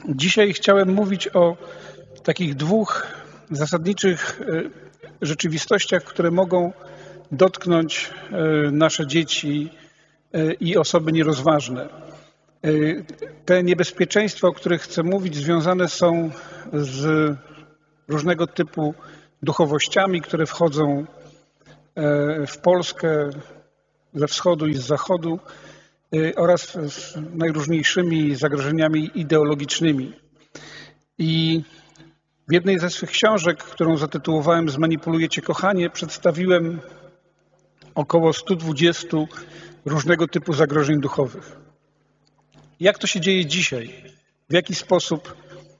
Dzisiaj chciałem mówić o takich dwóch zasadniczych rzeczywistościach, które mogą dotknąć nasze dzieci i osoby nierozważne. Te niebezpieczeństwa, o których chcę mówić, związane są z różnego typu duchowościami, które wchodzą w Polskę ze wschodu i z zachodu oraz z najróżniejszymi zagrożeniami ideologicznymi. I w jednej ze swych książek, którą zatytułowałem Zmanipulujecie kochanie, przedstawiłem około 120 różnego typu zagrożeń duchowych. Jak to się dzieje dzisiaj? W jaki sposób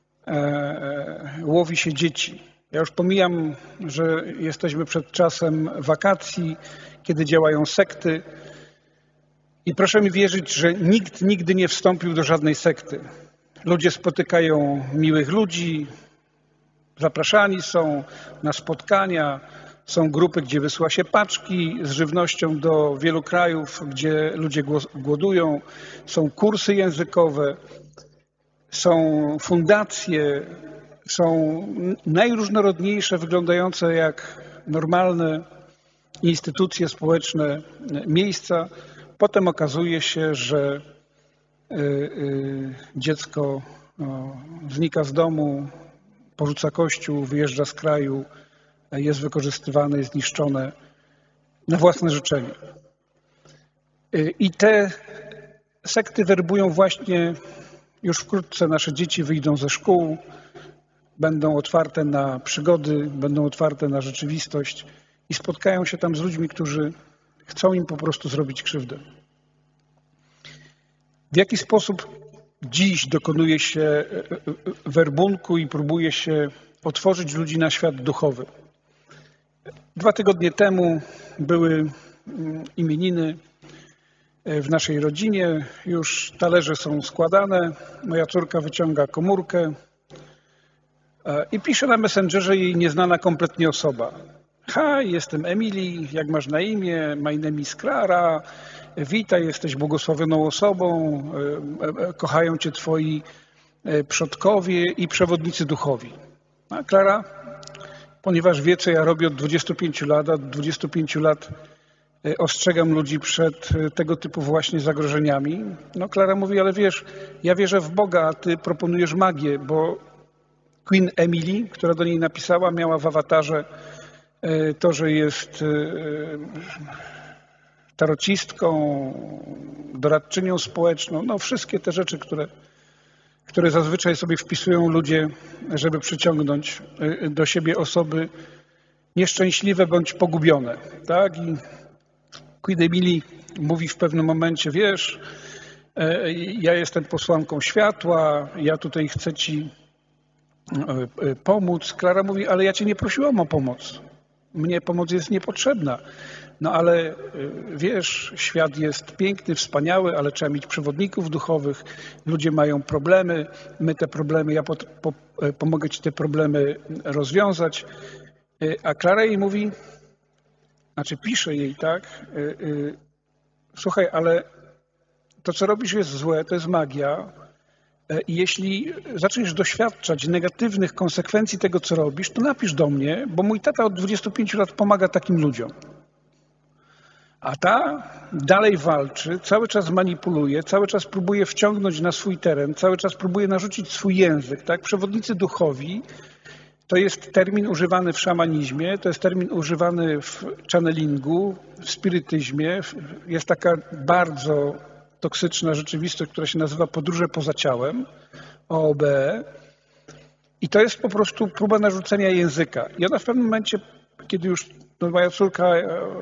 łowi się dzieci? Ja już pomijam, że jesteśmy przed czasem wakacji, kiedy działają sekty i proszę mi wierzyć, że nikt nigdy nie wstąpił do żadnej sekty. Ludzie spotykają miłych ludzi, zapraszani są na spotkania, są grupy, gdzie wysyła się paczki z żywnością do wielu krajów, gdzie ludzie głodują, są kursy językowe, są fundacje, są najróżnorodniejsze, wyglądające jak normalne instytucje społeczne, miejsca. Potem okazuje się, że dziecko znika z domu, porzuca kościół, wyjeżdża z kraju, jest wykorzystywane, jest niszczone na własne życzenie. I te sekty werbują właśnie, już wkrótce nasze dzieci wyjdą ze szkół, będą otwarte na przygody, będą otwarte na rzeczywistość i spotkają się tam z ludźmi, którzy chcą im po prostu zrobić krzywdę. W jaki sposób dziś dokonuje się werbunku i próbuje się otworzyć ludzi na świat duchowy? 2 tygodnie temu były imieniny w naszej rodzinie, już talerze są składane, moja córka wyciąga komórkę i pisze na Messengerze jej nieznana kompletnie osoba. Hi, jestem Emily, jak masz na imię? My name is Klara. Witaj, jesteś błogosławioną osobą, kochają cię twoi przodkowie i przewodnicy duchowi. A Klara, ponieważ wie, co ja robię od 25 lat, od 25 lat ostrzegam ludzi przed tego typu właśnie zagrożeniami. No Klara mówi, ale wiesz, ja wierzę w Boga, a ty proponujesz magię, bo Queen Emily, która do niej napisała, miała w awatarze to, że jest tarocistką, doradczynią społeczną, no wszystkie te rzeczy, które zazwyczaj sobie wpisują ludzie, żeby przyciągnąć do siebie osoby nieszczęśliwe bądź pogubione. Tak? I Queen Emily mówi w pewnym momencie, wiesz, ja jestem posłanką światła, ja tutaj chcę ci pomóc. Klara mówi, ale ja cię nie prosiłam o pomoc. Mnie pomoc jest niepotrzebna. No ale wiesz, świat jest piękny, wspaniały, ale trzeba mieć przewodników duchowych. Ludzie mają problemy, my te problemy, ja pomogę ci te problemy rozwiązać. A Klara jej mówi, znaczy pisze jej, tak, słuchaj, ale to, co robisz, jest złe, to jest magia. I jeśli zaczniesz doświadczać negatywnych konsekwencji tego, co robisz, to napisz do mnie, bo mój tata od 25 lat pomaga takim ludziom. A ta dalej walczy, cały czas manipuluje, cały czas próbuje wciągnąć na swój teren, cały czas próbuje narzucić swój język. Tak? Przewodnicy duchowi to jest termin używany w szamanizmie, to jest termin używany w channelingu, w spirytyzmie. Jest taka bardzo toksyczna rzeczywistość, która się nazywa podróże poza ciałem, OOBE. I to jest po prostu próba narzucenia języka. I ona w pewnym momencie, kiedy już moja córka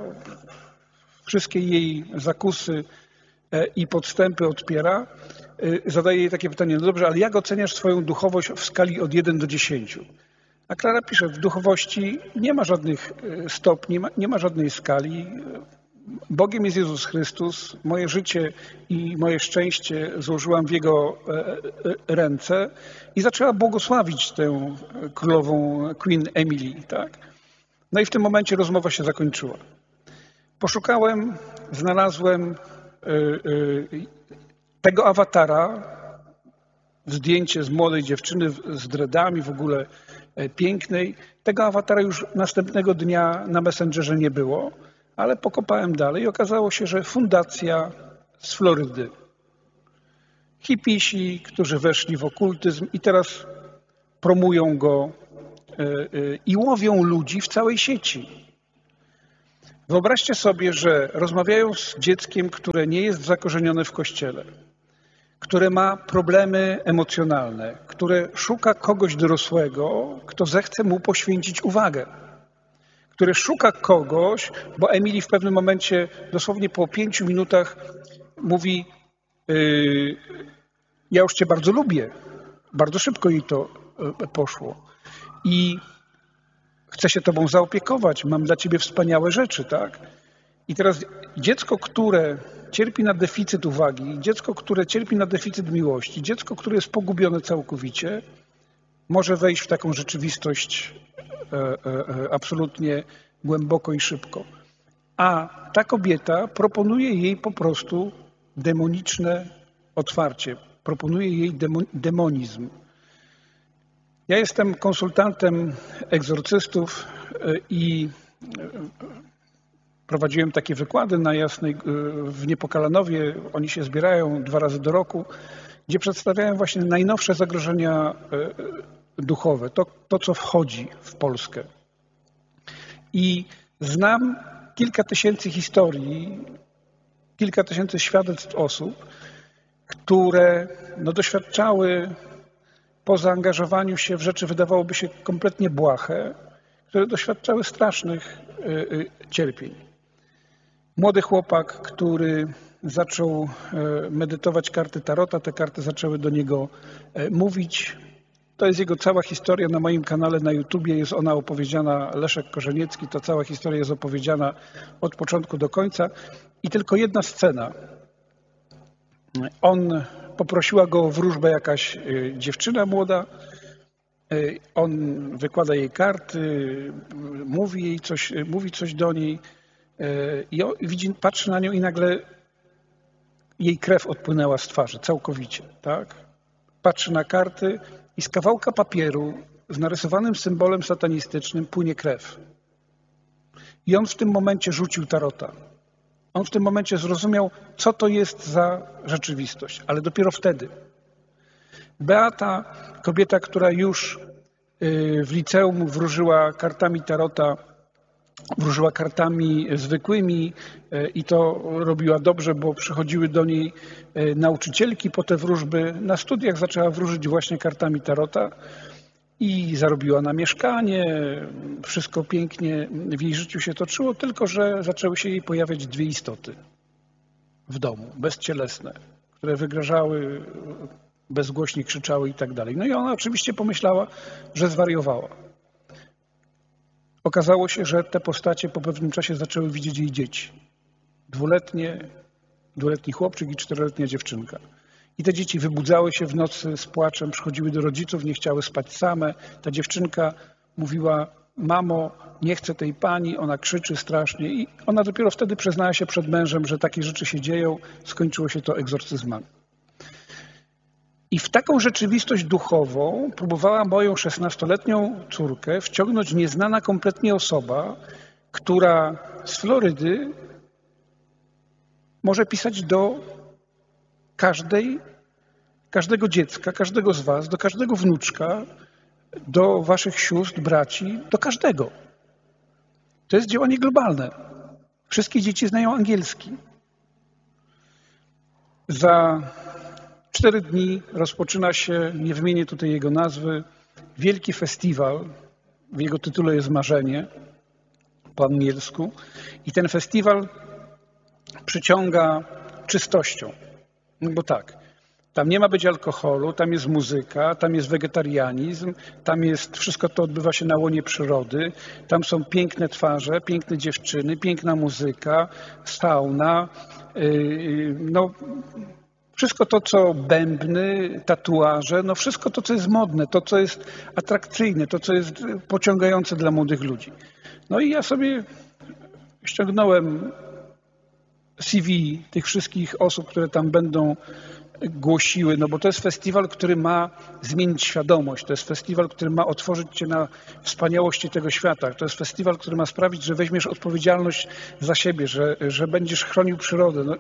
wszystkie jej zakusy i podstępy odpiera, zadaje jej takie pytanie, no dobrze, ale jak oceniasz swoją duchowość w skali od 1 do 10? A Klara pisze, w duchowości nie ma żadnych stopni, nie ma żadnej skali. Bogiem jest Jezus Chrystus, moje życie i moje szczęście złożyłam w Jego ręce i zaczęła błogosławić tę królową Queen Emily. Tak? No i w tym momencie rozmowa się zakończyła. Poszukałem, znalazłem tego awatara zdjęcie z młodej dziewczyny z dreadami, w ogóle pięknej. Tego awatara już następnego dnia na Messengerze nie było, ale pokopałem dalej i okazało się, że fundacja z Florydy. Hipisi, którzy weszli w okultyzm i teraz promują go i łowią ludzi w całej sieci. Wyobraźcie sobie, że rozmawiają z dzieckiem, które nie jest zakorzenione w kościele, które ma problemy emocjonalne, które szuka kogoś dorosłego, kto zechce mu poświęcić uwagę, które szuka kogoś, bo Emily w pewnym momencie, dosłownie po 5 minutach mówi: ja już cię bardzo lubię. Bardzo szybko jej to poszło. I chcę się tobą zaopiekować, mam dla ciebie wspaniałe rzeczy, tak? I teraz dziecko, które cierpi na deficyt uwagi, dziecko, które cierpi na deficyt miłości, dziecko, które jest pogubione całkowicie, może wejść w taką rzeczywistość absolutnie głęboko i szybko. A ta kobieta proponuje jej po prostu demoniczne otwarcie, proponuje jej demonizm. Ja jestem konsultantem egzorcystów i prowadziłem takie wykłady na Jasnej, w Niepokalanowie. Oni się zbierają 2 razy do roku, gdzie przedstawiają właśnie najnowsze zagrożenia duchowe, to co wchodzi w Polskę. I znam kilka tysięcy historii, kilka tysięcy świadectw osób, które doświadczały po zaangażowaniu się w rzeczy wydawałoby się kompletnie błahe, które doświadczały strasznych cierpień. Młody chłopak, który zaczął medytować karty tarota, te karty zaczęły do niego mówić. To jest jego cała historia na moim kanale na YouTubie, jest ona opowiedziana, Leszek Korzeniecki, to cała historia jest opowiedziana od początku do końca i tylko jedna scena. Poprosiła go o wróżbę jakaś dziewczyna młoda, on wykłada jej karty, mówi coś do niej i patrzy na nią i nagle jej krew odpłynęła z twarzy całkowicie, tak? Patrzy na karty i z kawałka papieru z narysowanym symbolem satanistycznym płynie krew. I on w tym momencie rzucił tarota. On w tym momencie zrozumiał, co to jest za rzeczywistość, ale dopiero wtedy. Beata, kobieta, która już w liceum wróżyła kartami tarota, wróżyła kartami zwykłymi i to robiła dobrze, bo przychodziły do niej nauczycielki po te wróżby. Na studiach zaczęła wróżyć właśnie kartami tarota i zarobiła na mieszkanie. Wszystko pięknie w jej życiu się toczyło, tylko że zaczęły się jej pojawiać 2 istoty w domu, bezcielesne, które wygrażały, bezgłośnie krzyczały i tak dalej. No i ona oczywiście pomyślała, że zwariowała. Okazało się, że te postacie po pewnym czasie zaczęły widzieć jej dzieci. 2-letni chłopczyk i 4-letnia dziewczynka. I te dzieci wybudzały się w nocy z płaczem, przychodziły do rodziców, nie chciały spać same. Ta dziewczynka mówiła: mamo, nie chcę tej pani, ona krzyczy strasznie. I ona dopiero wtedy przyznała się przed mężem, że takie rzeczy się dzieją. Skończyło się to egzorcyzmami. I w taką rzeczywistość duchową próbowała moją 16-letnią córkę wciągnąć nieznana kompletnie osoba, która z Florydy może pisać do każdego dziecka, każdego z was, do każdego wnuczka, do waszych sióstr, braci, do każdego. To jest działanie globalne. Wszystkie dzieci znają angielski. Za 4 dni rozpoczyna się, nie wymienię tutaj jego nazwy, wielki festiwal. W jego tytule jest Marzenie po angielsku. I ten festiwal przyciąga czystością. No bo tak, tam nie ma być alkoholu, tam jest muzyka, tam jest wegetarianizm, tam jest, wszystko to odbywa się na łonie przyrody, tam są piękne twarze, piękne dziewczyny, piękna muzyka, sauna, wszystko to, co bębny, tatuaże, wszystko to, co jest modne, to, co jest atrakcyjne, to, co jest pociągające dla młodych ludzi. No i ja sobie ściągnąłem CV tych wszystkich osób, które tam będą głosiły, no bo to jest festiwal, który ma zmienić świadomość, to jest festiwal, który ma otworzyć cię na wspaniałości tego świata, to jest festiwal, który ma sprawić, że weźmiesz odpowiedzialność za siebie, że będziesz chronił przyrodę. No,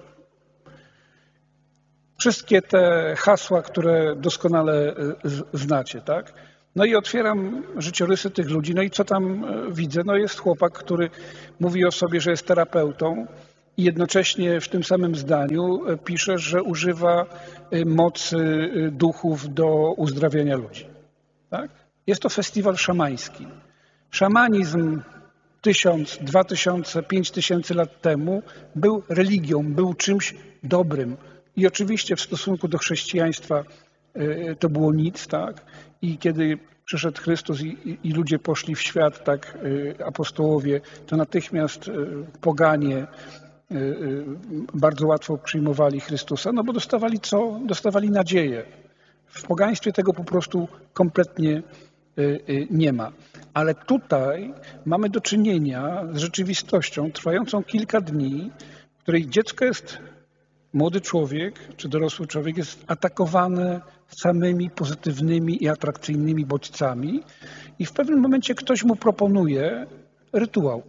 wszystkie te hasła, które doskonale znacie, tak? No i otwieram życiorysy tych ludzi, no i co tam widzę? No jest chłopak, który mówi o sobie, że jest terapeutą i jednocześnie w tym samym zdaniu pisze, że używa mocy duchów do uzdrawiania ludzi. Tak? Jest to festiwal szamański. Szamanizm 1000, 2000, 5000 lat temu był religią, był czymś dobrym. I oczywiście w stosunku do chrześcijaństwa to było nic, tak? I kiedy przyszedł Chrystus i ludzie poszli w świat, tak, apostołowie, to natychmiast poganie bardzo łatwo przyjmowali Chrystusa, no bo dostawali co? Dostawali nadzieję. W pogaństwie tego po prostu kompletnie nie ma. Ale tutaj mamy do czynienia z rzeczywistością trwającą kilka dni, w której dziecko jest, młody człowiek czy dorosły człowiek jest atakowany samymi pozytywnymi i atrakcyjnymi bodźcami i w pewnym momencie ktoś mu proponuje rytuał.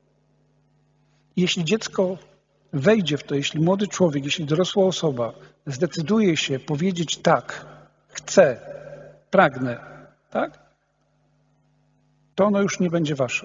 Jeśli dziecko wejdzie w to, jeśli młody człowiek, jeśli dorosła osoba zdecyduje się powiedzieć tak, chcę, pragnę, tak, to ono już nie będzie wasze.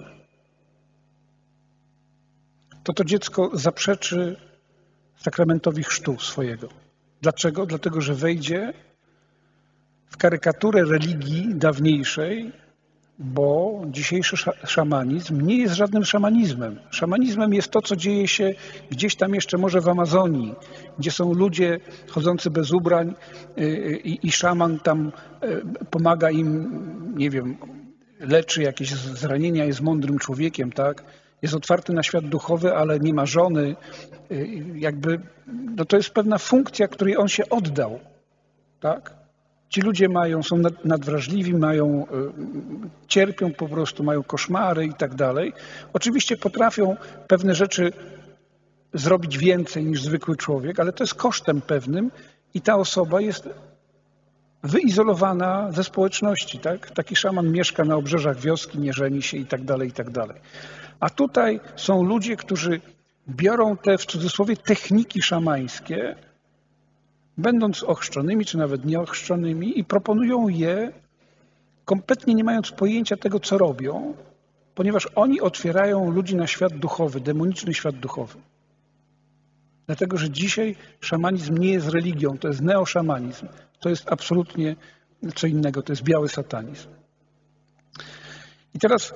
To dziecko zaprzeczy sakramentowi chrztu swojego. Dlaczego? Dlatego, że wejdzie w karykaturę religii dawniejszej, bo dzisiejszy szamanizm nie jest żadnym szamanizmem. Szamanizmem jest to, co dzieje się gdzieś tam jeszcze może w Amazonii, gdzie są ludzie chodzący bez ubrań i szaman tam pomaga im, nie wiem, leczy jakieś zranienia, jest mądrym człowiekiem, tak? Jest otwarty na świat duchowy, ale nie ma żony. Jakby, no to jest pewna funkcja, której on się oddał, tak? Ci ludzie są nadwrażliwi, cierpią po prostu, mają koszmary i tak dalej. Oczywiście potrafią pewne rzeczy zrobić więcej niż zwykły człowiek, ale to jest kosztem pewnym i ta osoba jest wyizolowana ze społeczności. Tak? Taki szaman mieszka na obrzeżach wioski, nie żeni się i tak dalej, i tak dalej. A tutaj są ludzie, którzy biorą te w cudzysłowie techniki szamańskie, będąc ochrzczonymi, czy nawet nieochrzczonymi i proponują je, kompletnie nie mając pojęcia tego, co robią, ponieważ oni otwierają ludzi na świat duchowy, demoniczny świat duchowy. Dlatego, że dzisiaj szamanizm nie jest religią, to jest neoszamanizm. To jest absolutnie co innego, to jest biały satanizm. I teraz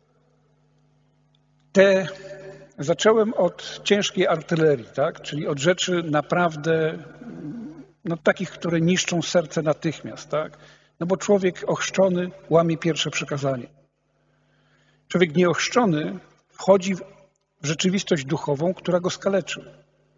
zacząłem od ciężkiej artylerii, tak? Czyli od rzeczy naprawdę takich, które niszczą serce natychmiast, tak? No bo człowiek ochrzczony łamie pierwsze przykazanie. Człowiek nieochrzczony wchodzi w rzeczywistość duchową, która go skaleczy.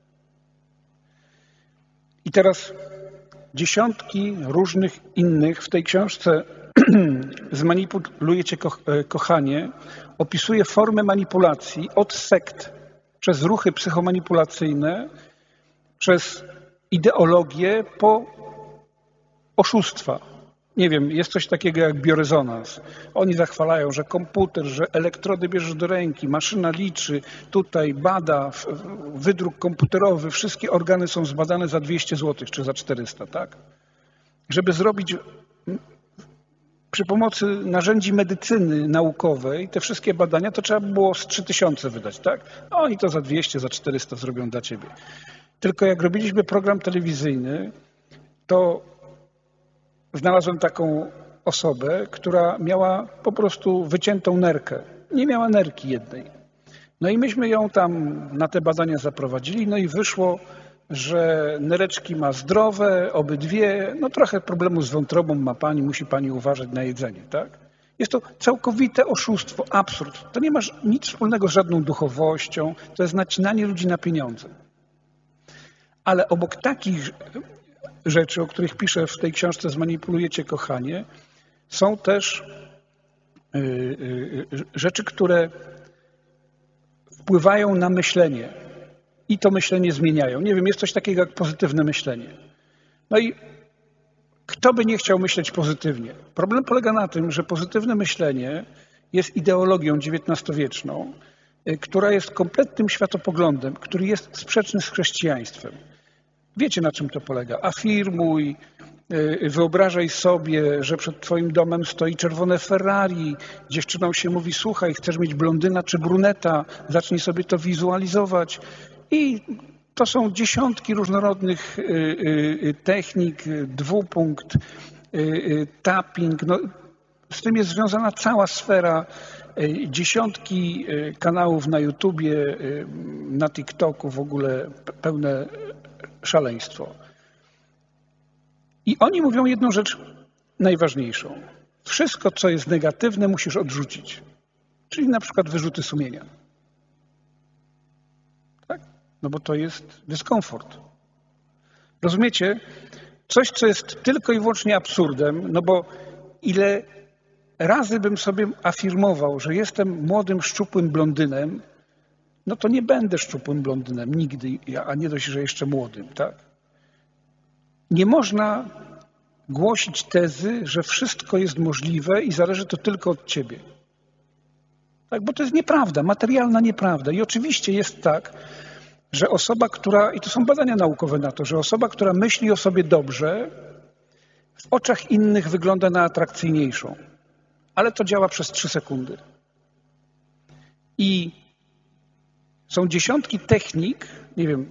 I teraz dziesiątki różnych innych w tej książce Zmanipulujecie kochanie opisuje formę manipulacji od sekt, przez ruchy psychomanipulacyjne, przez ideologię po oszustwa. Nie wiem, jest coś takiego jak biorezonans. Oni zachwalają, że komputer, że elektrody bierzesz do ręki, maszyna liczy, tutaj bada, wydruk komputerowy, wszystkie organy są zbadane za 200 zł czy za 400, tak? Żeby zrobić przy pomocy narzędzi medycyny naukowej te wszystkie badania, to trzeba było z 3000 wydać, tak? A oni to za 200, za 400 zrobią dla ciebie. Tylko jak robiliśmy program telewizyjny, to znalazłem taką osobę, która miała po prostu wyciętą nerkę. Nie miała nerki jednej. No i myśmy ją tam na te badania zaprowadzili, no i wyszło, że nereczki ma zdrowe, obydwie, no trochę problemu z wątrobą ma pani, musi pani uważać na jedzenie, tak? Jest to całkowite oszustwo, absurd. To nie ma nic wspólnego z żadną duchowością, to jest nacinanie ludzi na pieniądze. Ale obok takich rzeczy, o których piszę w tej książce Zmanipulujecie kochanie, są też rzeczy, które wpływają na myślenie i to myślenie zmieniają. Nie wiem, jest coś takiego jak pozytywne myślenie. No i kto by nie chciał myśleć pozytywnie? Problem polega na tym, że pozytywne myślenie jest ideologią XIX-wieczną, która jest kompletnym światopoglądem, który jest sprzeczny z chrześcijaństwem. Wiecie, na czym to polega? Afirmuj, wyobrażaj sobie, że przed twoim domem stoi czerwone Ferrari, dziewczyną się mówi, słuchaj, chcesz mieć blondyna czy bruneta, zacznij sobie to wizualizować. I to są dziesiątki różnorodnych technik, dwupunkt, tapping. No, z tym jest związana cała sfera, dziesiątki kanałów na YouTubie, na TikToku, w ogóle pełne szaleństwo. I oni mówią jedną rzecz najważniejszą. Wszystko, co jest negatywne, musisz odrzucić. Czyli na przykład wyrzuty sumienia. Tak? No bo to jest dyskomfort. Rozumiecie? Coś, co jest tylko i wyłącznie absurdem, no bo ile razy bym sobie afirmował, że jestem młodym, szczupłym blondynem, no to nie będę szczupłym blondynem nigdy, a nie dość, że jeszcze młodym, tak? Nie można głosić tezy, że wszystko jest możliwe i zależy to tylko od ciebie. Tak, bo to jest nieprawda, materialna nieprawda. I oczywiście jest tak, że osoba, która, i to są badania naukowe na to, że osoba, która myśli o sobie dobrze, w oczach innych wygląda na atrakcyjniejszą. Ale to działa przez 3 sekundy. I są dziesiątki technik, nie wiem,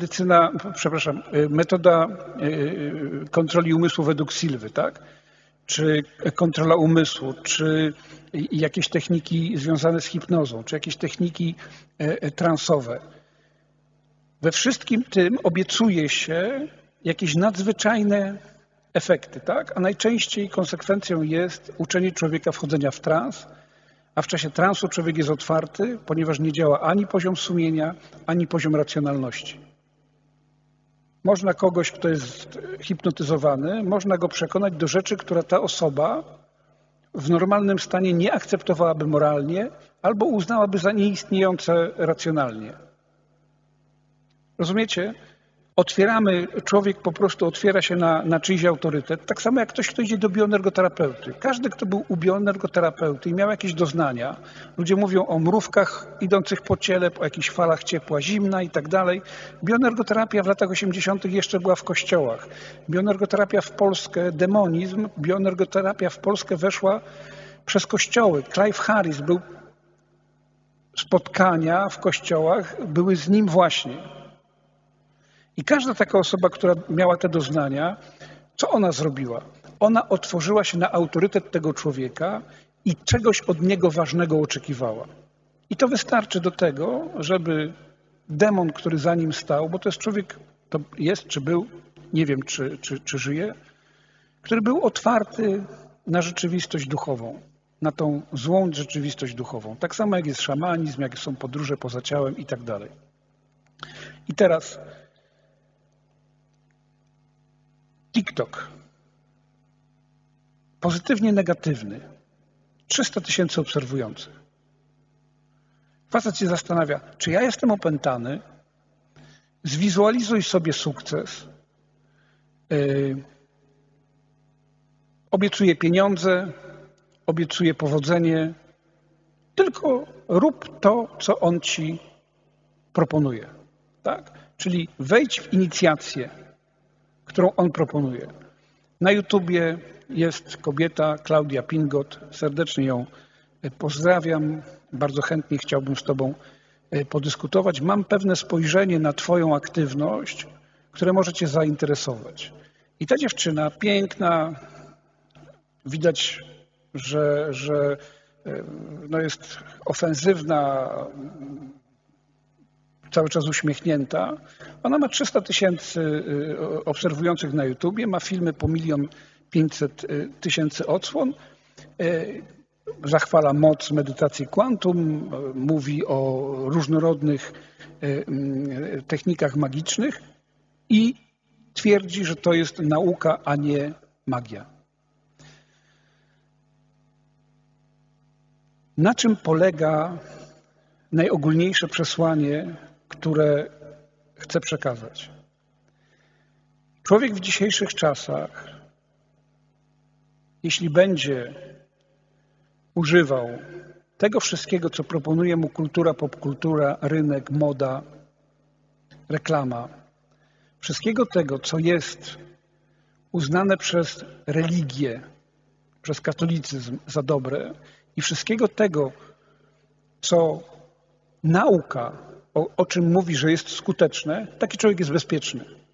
metoda kontroli umysłu według Silwy, tak? Czy kontrola umysłu, czy jakieś techniki związane z hipnozą, czy jakieś techniki transowe. We wszystkim tym obiecuje się jakieś nadzwyczajne efekty, tak? A najczęściej konsekwencją jest uczenie człowieka wchodzenia w trans, a w czasie transu człowiek jest otwarty, ponieważ nie działa ani poziom sumienia, ani poziom racjonalności. Można kogoś, kto jest hipnotyzowany, można go przekonać do rzeczy, która ta osoba w normalnym stanie nie akceptowałaby moralnie albo uznałaby za nieistniejące racjonalnie. Rozumiecie? Człowiek po prostu otwiera się na czyjś autorytet, tak samo jak ktoś, kto idzie do bioenergoterapeuty. Każdy, kto był u bioenergoterapeuty i miał jakieś doznania, ludzie mówią o mrówkach idących po ciele, o jakichś falach ciepła, zimna i tak dalej. Bioenergoterapia w latach 80. jeszcze była w kościołach. Bioenergoterapia w Polskę, demonizm, bioenergoterapia w Polskę weszła przez kościoły. Clive Harris był, spotkania w kościołach były z nim właśnie. I każda taka osoba, która miała te doznania, co ona zrobiła? Ona otworzyła się na autorytet tego człowieka i czegoś od niego ważnego oczekiwała. I to wystarczy do tego, żeby demon, który za nim stał, bo to jest człowiek, to jest czy był, nie wiem czy żyje, który był otwarty na rzeczywistość duchową, na tą złą rzeczywistość duchową. Tak samo jak jest szamanizm, jak są podróże poza ciałem i tak dalej. I teraz TikTok. Pozytywnie negatywny. 300 000 obserwujących. Facet się zastanawia, czy ja jestem opętany? Zwizualizuj sobie sukces. Obiecuję pieniądze, obiecuję powodzenie. Tylko rób to, co on ci proponuje. Tak? Czyli wejdź w inicjację, którą on proponuje. Na YouTubie jest kobieta, Klaudia Pingot. Serdecznie ją pozdrawiam. Bardzo chętnie chciałbym z tobą podyskutować. Mam pewne spojrzenie na twoją aktywność, które może cię zainteresować. I ta dziewczyna, piękna, widać, że no jest ofensywna, cały czas uśmiechnięta. Ona ma 300 000 obserwujących na YouTubie, ma filmy po 1 500 000 odsłon, zachwala moc medytacji quantum, mówi o różnorodnych technikach magicznych i twierdzi, że to jest nauka, a nie magia. Na czym polega najogólniejsze przesłanie, które chcę przekazać? Człowiek w dzisiejszych czasach, jeśli będzie używał tego wszystkiego, co proponuje mu kultura, popkultura, rynek, moda, reklama, wszystkiego tego, co jest uznane przez religię, przez katolicyzm za dobre i wszystkiego tego, co nauka, o czym mówi, że jest skuteczne, taki człowiek jest bezpieczny.